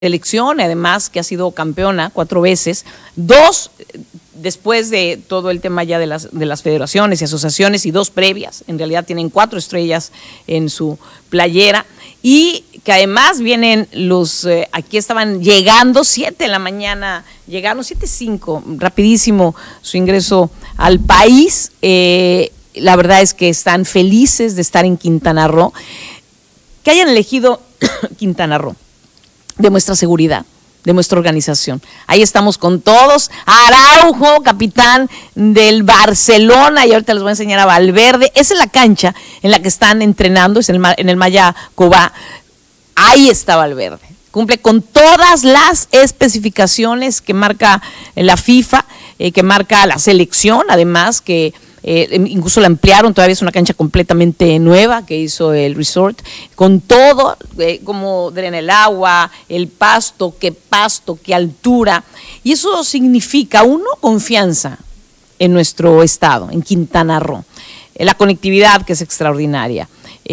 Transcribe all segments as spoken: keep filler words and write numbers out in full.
selección, además que ha sido campeona cuatro veces, dos después de todo el tema ya de las, de las federaciones y asociaciones y dos previas, en realidad tienen cuatro estrellas en su playera y que además vienen los, eh, aquí estaban llegando siete de la mañana, llegaron siete cinco, rapidísimo su ingreso al país, eh, la verdad es que están felices de estar en Quintana Roo, que hayan elegido Quintana Roo. Demuestra seguridad, demuestra organización. Ahí estamos con todos. Araujo, capitán del Barcelona, y ahorita les voy a enseñar a Valverde. Esa es la cancha en la que están entrenando, es en el, en el Maya Cobá. Ahí está Valverde. Cumple con todas las especificaciones que marca la FIFA, eh, que marca la selección, además que Eh, incluso la ampliaron, todavía es una cancha completamente nueva que hizo el resort, con todo, eh, como drena el agua, el pasto, qué pasto, qué altura, y eso significa, uno, confianza en nuestro estado, en Quintana Roo, eh, la conectividad que es extraordinaria,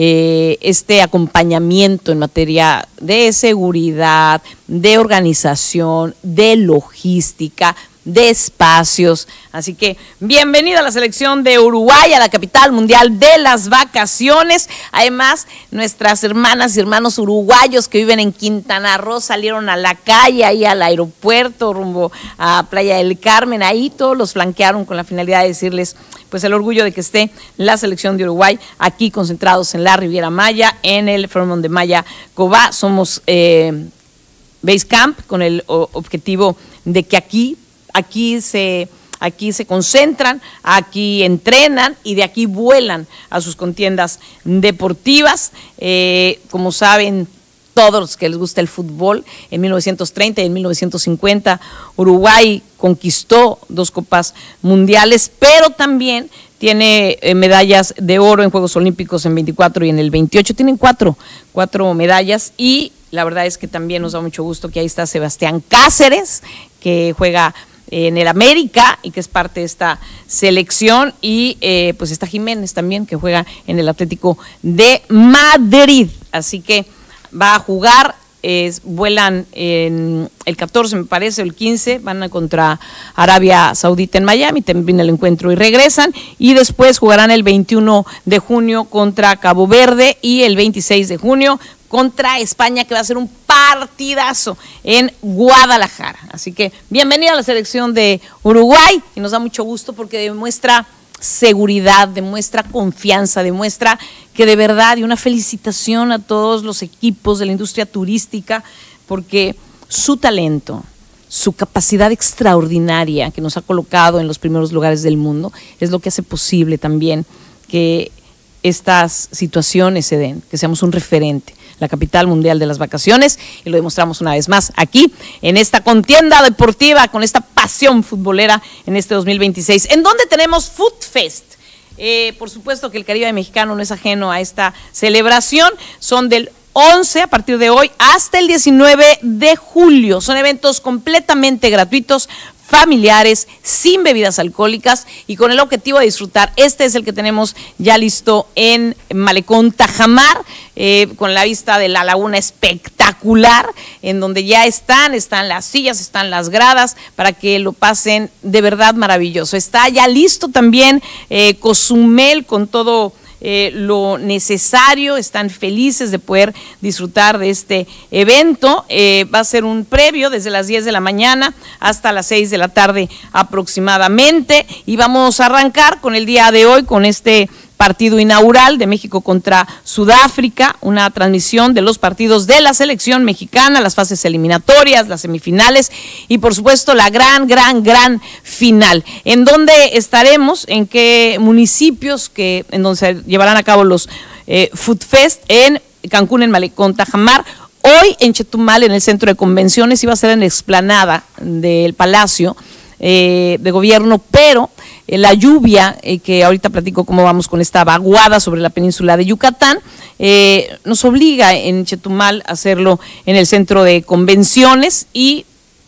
eh, este acompañamiento en materia de seguridad, de organización, de logística, de espacios, así que bienvenida a la selección de Uruguay, a la capital mundial de las vacaciones. Además, nuestras hermanas y hermanos uruguayos que viven en Quintana Roo salieron a la calle, ahí al aeropuerto, rumbo a Playa del Carmen, ahí todos los flanquearon con la finalidad de decirles pues el orgullo de que esté la selección de Uruguay aquí concentrados en la Riviera Maya, en el Fairmont de Maya Cobá. Somos eh, Base Camp con el o, objetivo de que aquí Aquí se, aquí se concentran, aquí entrenan y de aquí vuelan a sus contiendas deportivas. Eh, como saben todos los que les gusta el fútbol, en mil novecientos treinta y en mil novecientos cincuenta Uruguay conquistó dos copas mundiales, pero también tiene eh, medallas de oro en Juegos Olímpicos en veinticuatro y en el veintiocho. Tienen cuatro, cuatro medallas y la verdad es que también nos da mucho gusto que ahí está Sebastián Cáceres, que juega en el América y que es parte de esta selección, y eh, pues está Jiménez también, que juega en el Atlético de Madrid, así que va a jugar, eh, vuelan en el catorce me parece, o el quince, van a contra Arabia Saudita en Miami, termina el encuentro y regresan, y después jugarán el veintiuno de junio contra Cabo Verde y el veintiséis de junio contra España, que va a ser un partidazo en Guadalajara. Así que bienvenida a la selección de Uruguay, y nos da mucho gusto porque demuestra seguridad, demuestra confianza, demuestra que de verdad, y una felicitación a todos los equipos de la industria turística, porque su talento, su capacidad extraordinaria que nos ha colocado en los primeros lugares del mundo, es lo que hace posible también que estas situaciones se den, que seamos un referente, la capital mundial de las vacaciones, y lo demostramos una vez más aquí, en esta contienda deportiva, con esta pasión futbolera en este dos mil veintiséis, en donde tenemos Food Fest. Eh, por supuesto que el Caribe mexicano no es ajeno a esta celebración, son del once, a partir de hoy, hasta el diecinueve de julio, son eventos completamente gratuitos, familiares, sin bebidas alcohólicas y con el objetivo de disfrutar. Este es el que tenemos ya listo en Malecón Tajamar, eh, con la vista de la laguna espectacular, en donde ya están, están las sillas, están las gradas, para que lo pasen de verdad maravilloso. Está ya listo también eh, Cozumel con todo Eh, lo necesario, están felices de poder disfrutar de este evento. Eh, va a ser un previo desde las diez de la mañana hasta las seis de la tarde aproximadamente, y vamos a arrancar con el día de hoy con este partido inaugural de México contra Sudáfrica, una transmisión de los partidos de la selección mexicana, las fases eliminatorias, las semifinales y por supuesto la gran, gran, gran final. ¿En dónde estaremos? ¿En qué municipios? Que, en donde se llevarán a cabo los eh, Food Fest, en Cancún, en Malecón Tajamar. Hoy en Chetumal, en el centro de convenciones, iba a ser en la explanada del Palacio eh, de Gobierno, pero la lluvia, eh, que ahorita platico cómo vamos con esta vaguada sobre la península de Yucatán, eh, nos obliga en Chetumal a hacerlo en el centro de convenciones, y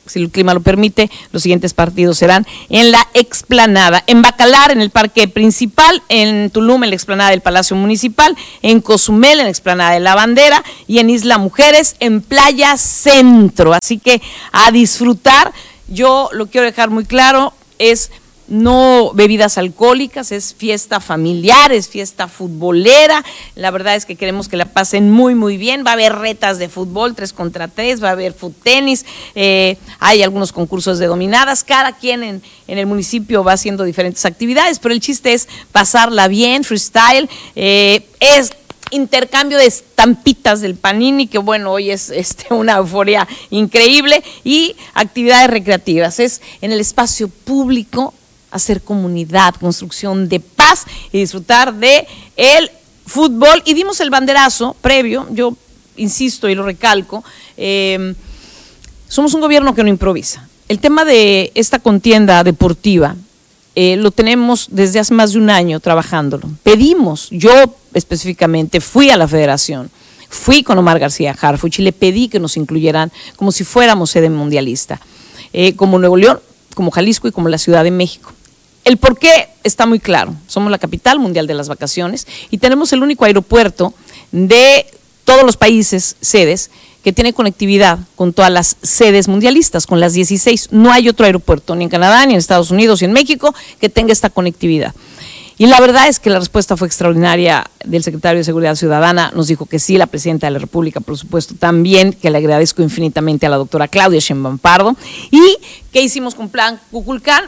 si el clima lo permite, los siguientes partidos serán en la explanada, en Bacalar, en el parque principal, en Tulum, en la explanada del Palacio Municipal, en Cozumel, en la explanada de la Bandera, y en Isla Mujeres, en Playa Centro. Así que a disfrutar. Yo lo quiero dejar muy claro, es no bebidas alcohólicas, es fiesta familiar, es fiesta futbolera. La verdad es que queremos que la pasen muy, muy bien. Va a haber retas de fútbol, tres contra tres, va a haber foot tenis, eh, hay algunos concursos de dominadas. Cada quien en, en el municipio va haciendo diferentes actividades, pero el chiste es pasarla bien, freestyle, eh, es intercambio de estampitas del Panini, que bueno, hoy es este, una euforia increíble, y actividades recreativas. Es en el espacio público, hacer comunidad, construcción de paz y disfrutar de el fútbol. Y dimos el banderazo previo, yo insisto y lo recalco, eh, somos un gobierno que no improvisa. El tema de esta contienda deportiva eh, lo tenemos desde hace más de un año trabajándolo. Pedimos, yo específicamente fui a la federación, fui con Omar García Harfuch y le pedí que nos incluyeran como si fuéramos sede mundialista, eh, como Nuevo León, como Jalisco y como la Ciudad de México. El por qué está muy claro. Somos la capital mundial de las vacaciones y tenemos el único aeropuerto de todos los países sedes que tiene conectividad con todas las sedes mundialistas, con las dieciséis. No hay otro aeropuerto, ni en Canadá, ni en Estados Unidos, ni en México, que tenga esta conectividad. Y la verdad es que la respuesta fue extraordinaria del secretario de Seguridad Ciudadana, nos dijo que sí, la presidenta de la República, por supuesto, también, que le agradezco infinitamente a la doctora Claudia Sheinbaum Pardo. ¿Y qué hicimos con Plan Kukulcán?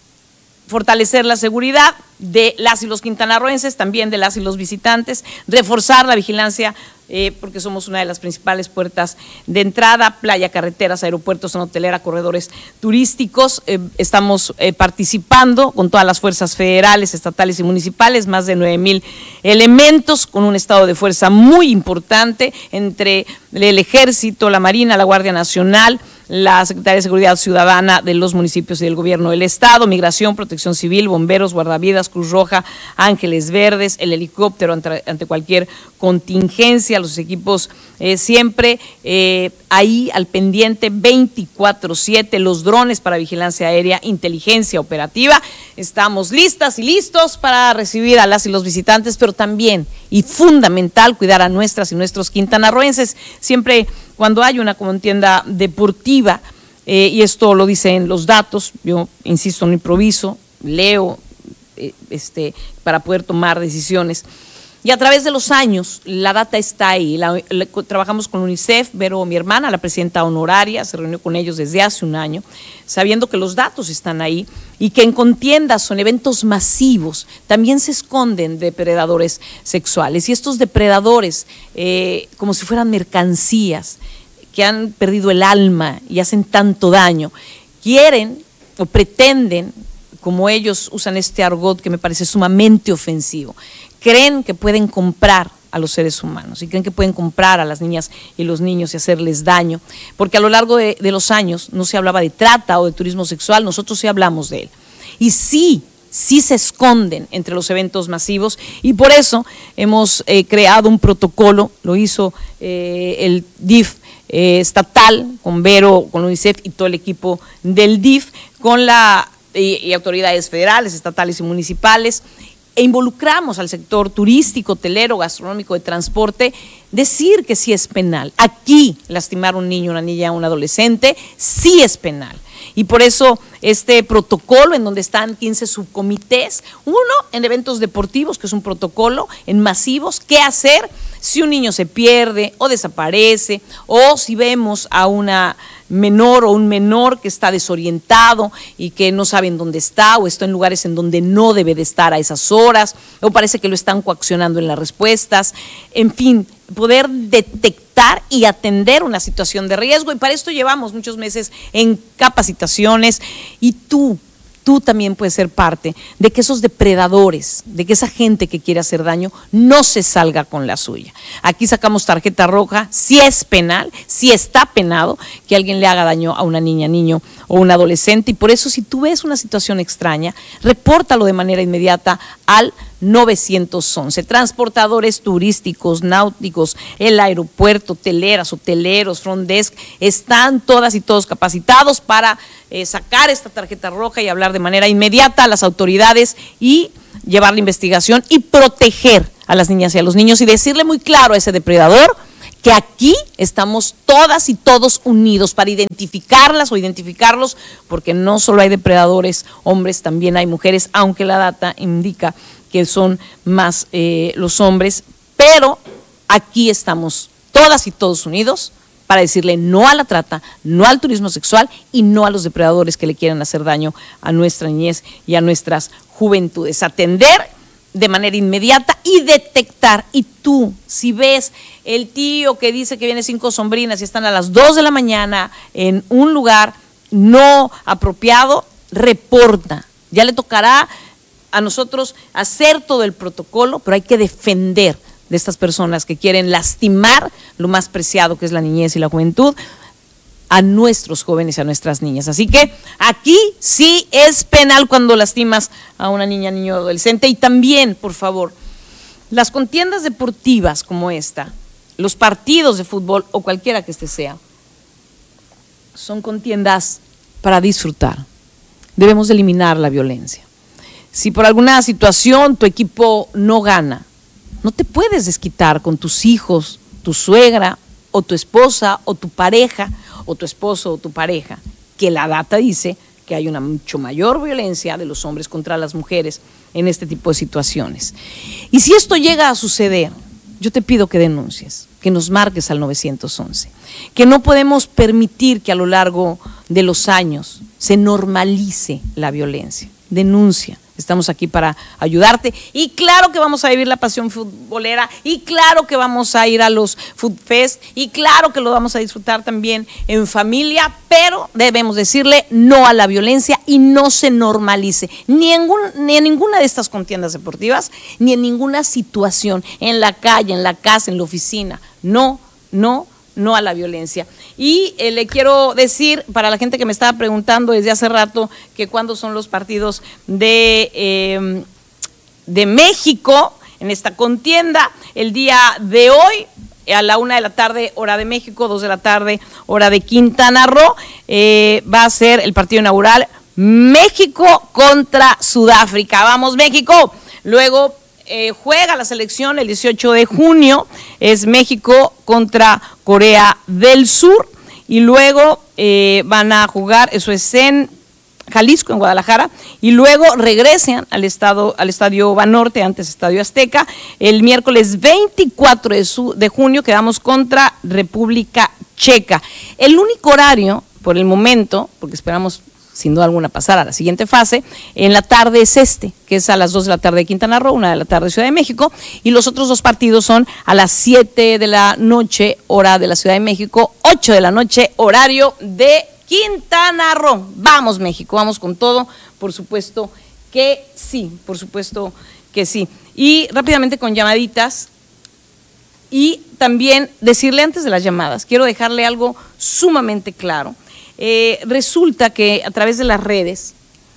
Fortalecer la seguridad de las y los quintanarroenses, también de las y los visitantes, reforzar la vigilancia, eh, porque somos una de las principales puertas de entrada, playa, carreteras, aeropuertos, zona hotelera, corredores turísticos. Eh, estamos eh, participando con todas las fuerzas federales, estatales y municipales, más de nueve mil elementos, con un estado de fuerza muy importante entre el Ejército, la Marina, la Guardia Nacional, la Secretaría de Seguridad Ciudadana de los municipios y del Gobierno del Estado, Migración, Protección Civil, Bomberos, Guardavidas, Cruz Roja, Ángeles Verdes, el helicóptero ante, ante cualquier contingencia, los equipos eh, siempre eh, ahí al pendiente veinticuatro siete, los drones para vigilancia aérea, inteligencia operativa. Estamos listas y listos para recibir a las y los visitantes, pero también, y fundamental, cuidar a nuestras y nuestros quintanarroenses. Siempre cuando hay una contienda deportiva, eh, y esto lo dicen los datos, yo insisto, no improviso, leo eh, este, para poder tomar decisiones. Y a través de los años, la data está ahí. La, la, trabajamos con UNICEF, Vero, mi hermana, la presidenta honoraria, se reunió con ellos desde hace un año, sabiendo que los datos están ahí y que en contiendas son eventos masivos, también se esconden depredadores sexuales. Y estos depredadores, eh, como si fueran mercancías, que han perdido el alma y hacen tanto daño, quieren o pretenden, como ellos usan este argot que me parece sumamente ofensivo, creen que pueden comprar a los seres humanos y creen que pueden comprar a las niñas y los niños y hacerles daño, porque a lo largo de, de los años no se hablaba de trata o de turismo sexual, nosotros sí hablamos de él. Y sí, sí se esconden entre los eventos masivos y por eso hemos eh, creado un protocolo, lo hizo eh, el D I F eh, estatal, con Vero, con UNICEF y todo el equipo del D I F, con la y, y autoridades federales, estatales y municipales, e involucramos al sector turístico, hotelero, gastronómico, de transporte, decir que sí es penal. Aquí lastimar a un niño, una niña, un adolescente, sí es penal. Y por eso este protocolo en donde están quince subcomités, uno en eventos deportivos, que es un protocolo, en masivos, qué hacer si un niño se pierde o desaparece, o si vemos a una menor o un menor que está desorientado y que no saben dónde está o está en lugares en donde no debe de estar a esas horas, o parece que lo están coaccionando en las respuestas. En fin, poder detectar y atender una situación de riesgo, y para esto llevamos muchos meses en capacitaciones, y tú, tú también puedes ser parte de que esos depredadores, de que esa gente que quiere hacer daño no se salga con la suya. Aquí sacamos tarjeta roja, si es penal, si está penado que alguien le haga daño a una niña, niño o un adolescente, y por eso si tú ves una situación extraña, repórtalo de manera inmediata al novecientos once. Transportadores turísticos, náuticos, el aeropuerto, hoteleras, hoteleros, front desk, están todas y todos capacitados para eh, sacar esta tarjeta roja y hablar de manera inmediata a las autoridades y llevar la investigación y proteger a las niñas y a los niños y decirle muy claro a ese depredador que aquí estamos todas y todos unidos para identificarlas o identificarlos, porque no solo hay depredadores hombres, también hay mujeres, aunque la data indica que son más eh, los hombres, pero aquí estamos todas y todos unidos para decirle no a la trata, no al turismo sexual y no a los depredadores que le quieren hacer daño a nuestra niñez y a nuestras juventudes. Atender de manera inmediata y detectar. Y tú, si ves el tío que dice que viene cinco sombrinas y están a las dos de la mañana en un lugar no apropiado, reporta. Ya le tocará a nosotros hacer todo el protocolo, pero hay que defender de estas personas que quieren lastimar lo más preciado que es la niñez y la juventud a nuestros jóvenes y a nuestras niñas. Así que aquí sí es penal cuando lastimas a una niña, niño o adolescente. Y también, por favor, las contiendas deportivas como esta, los partidos de fútbol o cualquiera que este sea, son contiendas para disfrutar. Debemos eliminar la violencia. Si por alguna situación tu equipo no gana, no te puedes desquitar con tus hijos, tu suegra o tu esposa o tu pareja o tu esposo o tu pareja, que la data dice que hay una mucho mayor violencia de los hombres contra las mujeres en este tipo de situaciones. Y si esto llega a suceder, yo te pido que denuncies, que nos marques al novecientos once, que no podemos permitir que a lo largo de los años se normalice la violencia. Denuncia. Estamos aquí para ayudarte y claro que vamos a vivir la pasión futbolera y claro que vamos a ir a los Food Fest y claro que lo vamos a disfrutar también en familia, pero debemos decirle no a la violencia y no se normalice ni en, ni en ninguna de estas contiendas deportivas ni en ninguna situación, en la calle, en la casa, en la oficina. No, no, no a la violencia. Y eh, le quiero decir, para la gente que me estaba preguntando desde hace rato, que cuándo son los partidos de, eh, de México en esta contienda, el día de hoy, a la una de la tarde, hora de México, dos de la tarde, hora de Quintana Roo, eh, va a ser el partido inaugural México contra Sudáfrica. ¡Vamos, México! Luego Eh, juega la selección el dieciocho de junio, es México contra Corea del Sur y luego eh, van a jugar, eso es en Jalisco, en Guadalajara, y luego regresan al, estado, al Estadio Banorte, antes Estadio Azteca, el miércoles veinticuatro de, su, de junio quedamos contra República Checa. El único horario, por el momento, porque esperamos sin duda alguna pasar a la siguiente fase, en la tarde es este, que es a las dos de la tarde de Quintana Roo, una de la tarde Ciudad de México, y los otros dos partidos son a las siete de la noche, hora de la Ciudad de México, ocho de la noche, horario de Quintana Roo. Vamos, México, vamos con todo, por supuesto que sí, por supuesto que sí. Y rápidamente con llamaditas, y también decirle antes de las llamadas, quiero dejarle algo sumamente claro. Eh, resulta que a través de las redes,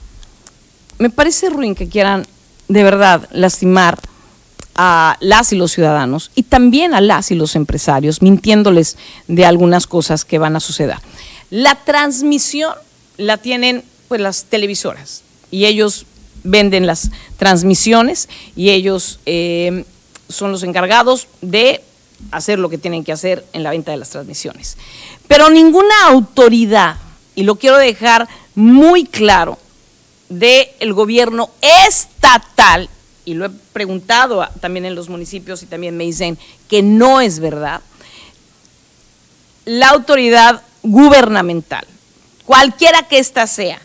me parece ruin que quieran de verdad lastimar a las y los ciudadanos y también a las y los empresarios, mintiéndoles de algunas cosas que van a suceder. La transmisión la tienen pues las televisoras y ellos venden las transmisiones y ellos eh, son los encargados de hacer lo que tienen que hacer en la venta de las transmisiones. Pero ninguna autoridad, y lo quiero dejar muy claro, del gobierno estatal, y lo he preguntado también en los municipios y también me dicen que no es verdad, la autoridad gubernamental, cualquiera que ésta sea,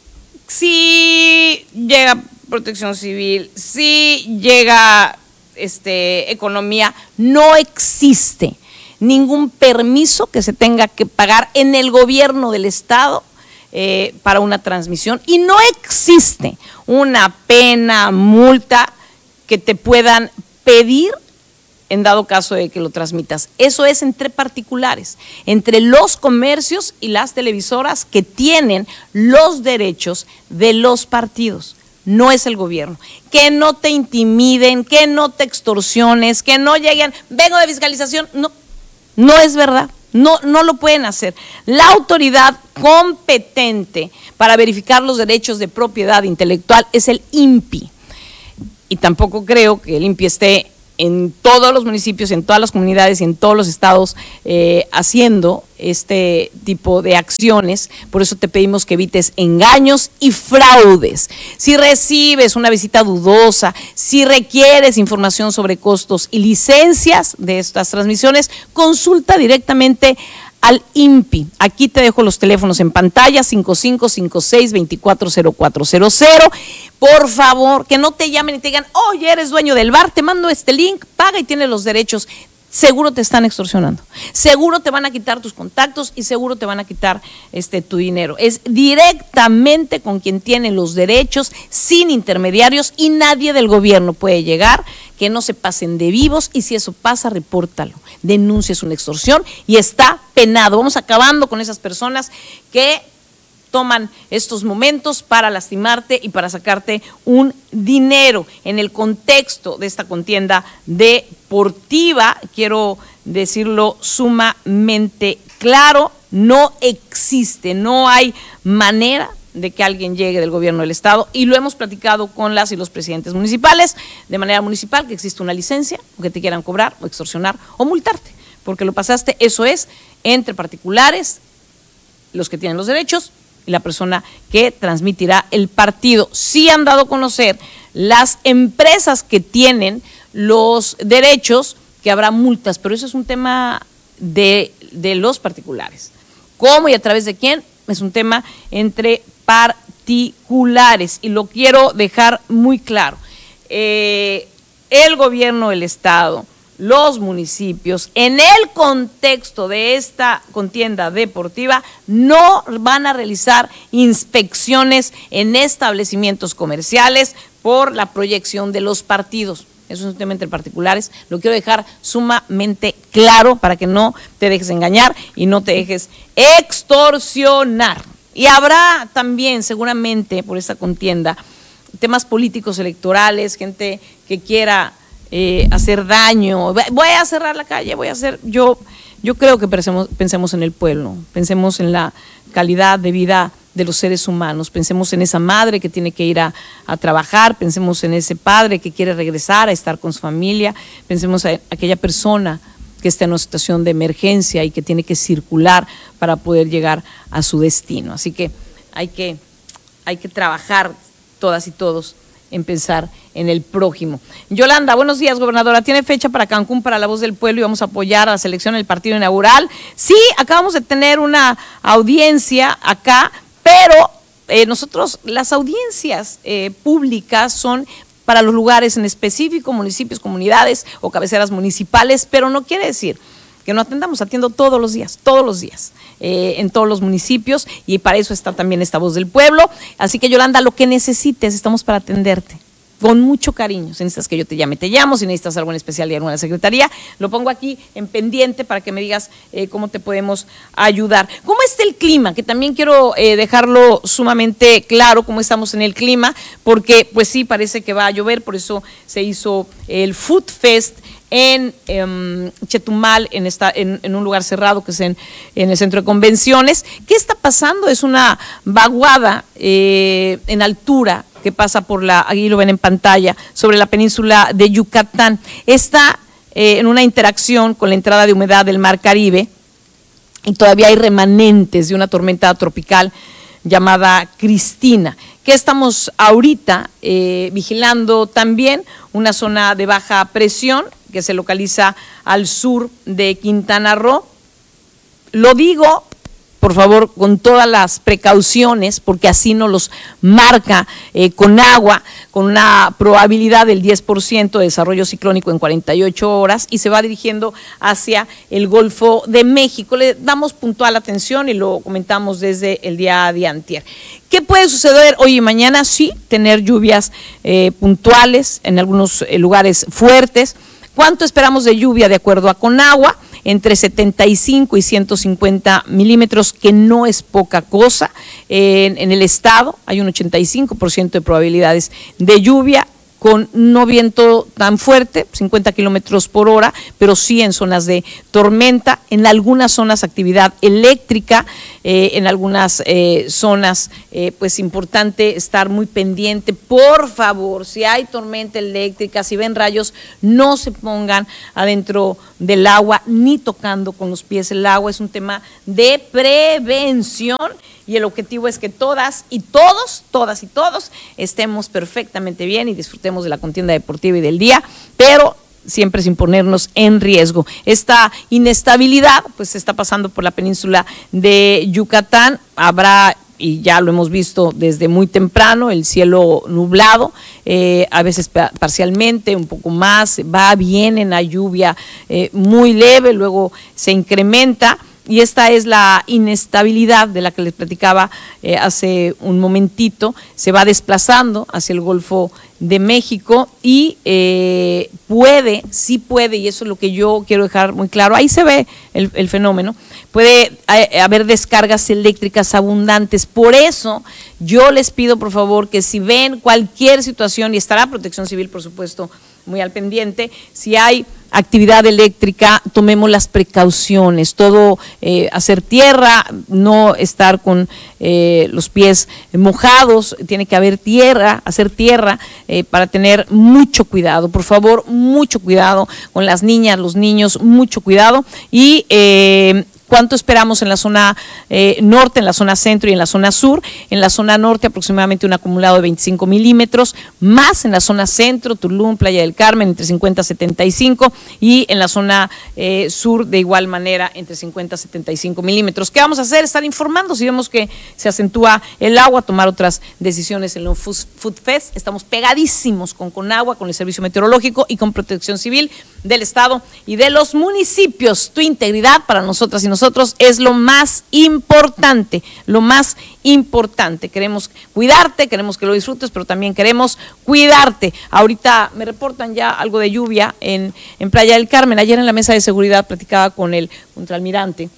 si llega Protección Civil, si llega este, Economía, no existe ningún permiso que se tenga que pagar en el gobierno del estado eh, para una transmisión y no existe una pena, multa que te puedan pedir en dado caso de que lo transmitas. Eso es entre particulares, entre los comercios y las televisoras que tienen los derechos de los partidos. no es el gobierno. Que no te intimiden, que no te extorsiones, que no lleguen, vengo de fiscalización, no, no es verdad. No, no lo pueden hacer. La autoridad competente para verificar los derechos de propiedad intelectual es el I N P I. Y tampoco creo que el I N P I esté en todos los municipios, en todas las comunidades y en todos los estados eh, haciendo este tipo de acciones. Por eso te pedimos que evites engaños y fraudes. Si recibes una visita dudosa, si requieres información sobre costos y licencias de estas transmisiones, consulta directamente al I N P I. Aquí te dejo los teléfonos en pantalla, cinco cinco cinco seis, dos cuatro cero cuatro cero cero. Por favor, que no te llamen y te digan, oye, eres dueño del bar, te mando este link, paga y tienes los derechos. Seguro te están extorsionando, seguro te van a quitar tus contactos y seguro te van a quitar este, tu dinero. Es directamente con quien tiene los derechos, sin intermediarios, y nadie del gobierno puede llegar. Que no se pasen de vivos, y si eso pasa, repórtalo, denuncies una extorsión y está penado. Vamos acabando con esas personas que toman estos momentos para lastimarte y para sacarte un dinero. En el contexto de esta contienda deportiva, quiero decirlo sumamente claro, no existe, no hay manera de que alguien llegue del gobierno del estado, y lo hemos platicado con las y los presidentes municipales, de manera municipal, que existe una licencia, o que te quieran cobrar, o extorsionar, o multarte, porque lo pasaste. Eso es entre particulares, los que tienen los derechos, y la persona que transmitirá el partido. Sí han dado a conocer las empresas que tienen los derechos, que habrá multas, pero eso es un tema de, de los particulares. ¿Cómo y a través de quién? Es un tema entre particulares, y lo quiero dejar muy claro. Eh, el gobierno del estado, los municipios, en el contexto de esta contienda deportiva, no van a realizar inspecciones en establecimientos comerciales por la proyección de los partidos. Eso es un tema entre particulares, lo quiero dejar sumamente claro para que no te dejes engañar y no te dejes extorsionar. Y habrá también, seguramente, por esta contienda, temas políticos electorales, gente que quiera eh, hacer daño. Voy a cerrar la calle, voy a hacer... Yo, yo creo que pensemos, pensemos en el pueblo, pensemos en la calidad de vida de los seres humanos, pensemos en esa madre que tiene que ir a, a trabajar, pensemos en ese padre que quiere regresar a estar con su familia, pensemos en aquella persona que está en una situación de emergencia y que tiene que circular para poder llegar a su destino. Así que hay que, hay que trabajar todas y todos en pensar en el prójimo. Yolanda, buenos días, gobernadora. ¿Tiene fecha para Cancún, para La Voz del Pueblo, y vamos a apoyar a la selección en el partido inaugural? Sí, acabamos de tener una audiencia acá, pero eh, nosotros, las audiencias eh, públicas son para los lugares en específico, municipios, comunidades o cabeceras municipales, pero no quiere decir que no atendamos, atiendo todos los días, todos los días, eh, en todos los municipios, y para eso está también esta Voz del Pueblo. Así que, Yolanda, lo que necesites, estamos para atenderte. Con mucho cariño. Si necesitas que yo te llame, te llamo. Si necesitas algo en especial de alguna secretaría, lo pongo aquí en pendiente para que me digas eh, cómo te podemos ayudar. ¿Cómo está el clima? Que también quiero eh, dejarlo sumamente claro cómo estamos en el clima, porque pues sí, parece que va a llover, por eso se hizo el Food Fest en eh, Chetumal, en, esta, en, en un lugar cerrado que es en, en el centro de convenciones. ¿Qué está pasando? Es una vaguada eh, en altura que pasa por la, aquí lo ven en pantalla, sobre la península de Yucatán. Está eh, en una interacción con la entrada de humedad del Mar Caribe, y todavía hay remanentes de una tormenta tropical llamada Cristina, que estamos ahorita eh, vigilando también una zona de baja presión que se localiza al sur de Quintana Roo. Lo digo, por favor, con todas las precauciones, porque así nos los marca eh, con agua, con una probabilidad del diez por ciento de desarrollo ciclónico en cuarenta y ocho horas, y se va dirigiendo hacia el Golfo de México. Le damos puntual atención y lo comentamos desde el día de antier. ¿Qué puede suceder hoy y mañana? Sí, tener lluvias eh, puntuales, en algunos eh, lugares fuertes. ¿Cuánto esperamos de lluvia de acuerdo a Conagua? entre setenta y cinco y ciento cincuenta milímetros, que no es poca cosa. En, en el estado hay un ochenta y cinco por ciento de probabilidades de lluvia, con no viento tan fuerte, cincuenta kilómetros por hora, pero sí en zonas de tormenta, en algunas zonas actividad eléctrica, eh, en algunas eh, zonas, eh, pues importante estar muy pendiente. Por favor, si hay tormenta eléctrica, si ven rayos, no se pongan adentro del agua, ni tocando con los pies el agua. Es un tema de prevención. Y el objetivo es que todas y todos, todas y todos estemos perfectamente bien y disfrutemos de la contienda deportiva y del día, pero siempre sin ponernos en riesgo. Esta inestabilidad pues se está pasando por la península de Yucatán. Habrá, y ya lo hemos visto desde muy temprano, el cielo nublado, eh, a veces parcialmente, un poco más, va, viene en la lluvia eh, muy leve, luego se incrementa. Y esta es la inestabilidad de la que les platicaba eh, hace un momentito. Se va desplazando hacia el Golfo de México y eh, puede, sí puede, y eso es lo que yo quiero dejar muy claro, ahí se ve el, el fenómeno, puede haber descargas eléctricas abundantes. Por eso yo les pido, por favor, que si ven cualquier situación, y estará Protección Civil, por supuesto, muy al pendiente, si hay actividad eléctrica, tomemos las precauciones, todo eh, hacer tierra, no estar con eh, los pies mojados, tiene que haber tierra, hacer tierra eh, para tener mucho cuidado, por favor, mucho cuidado con las niñas, los niños, mucho cuidado. Y eh, ¿cuánto esperamos en la zona eh, norte, en la zona centro y en la zona sur? En la zona norte aproximadamente un acumulado de veinticinco milímetros, más en la zona centro, Tulum, Playa del Carmen, entre cincuenta a setenta y cinco, y en la zona eh, sur de igual manera entre cincuenta a setenta y cinco milímetros. ¿Qué vamos a hacer? Estar informando. Si vemos que se acentúa el agua, tomar otras decisiones en los Food Fest. Estamos pegadísimos con Conagua, con el Servicio Meteorológico y con Protección Civil del Estado y de los municipios. Tu integridad para nosotras y nosotros es lo más importante, lo más importante. Queremos cuidarte, queremos que lo disfrutes, pero también queremos cuidarte. Ahorita me reportan ya algo de lluvia en, en Playa del Carmen. Ayer en la mesa de seguridad platicaba con el contraalmirante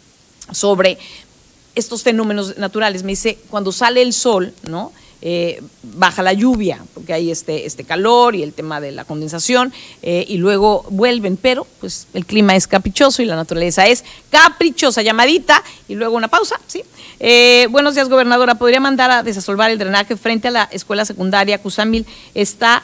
sobre estos fenómenos naturales. Me dice, cuando sale el sol, ¿no? Eh, baja la lluvia, porque hay este, este calor y el tema de la condensación, eh, y luego vuelven, pero pues el clima es caprichoso y la naturaleza es caprichosa. Llamadita y luego una pausa, ¿sí? Eh, buenos días, gobernadora. ¿Podría mandar a desasolvar el drenaje frente a la escuela secundaria Cuzamil? Está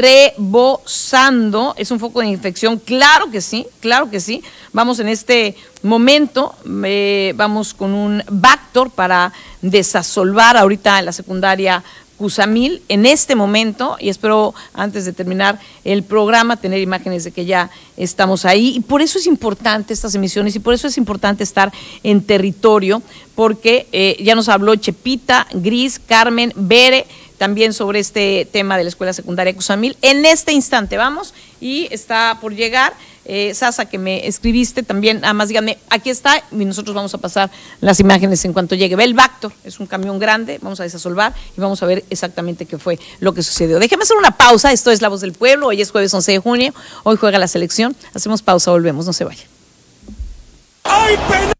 rebosando, es un foco de infección. Claro que sí, claro que sí. Vamos en este momento, eh, vamos con un Bactor para desasolvar ahorita en la secundaria Cuzamil en este momento, y espero antes de terminar el programa tener imágenes de que ya estamos ahí. Y por eso es importante estas emisiones y por eso es importante estar en territorio, porque eh, ya nos habló Chepita, Gris, Carmen, Bere, también sobre este tema de la escuela secundaria Cuzamil. En este instante vamos, y está por llegar eh, Sasa, que me escribiste también, nada más díganme, aquí está, y nosotros vamos a pasar las imágenes en cuanto llegue. Ve el Bactor, es un camión grande, vamos a desasolvar y vamos a ver exactamente qué fue lo que sucedió. Déjeme hacer una pausa. Esto es La Voz del Pueblo, hoy es jueves once de junio, hoy juega la selección, hacemos pausa, volvemos, no se vaya. ¡Ay,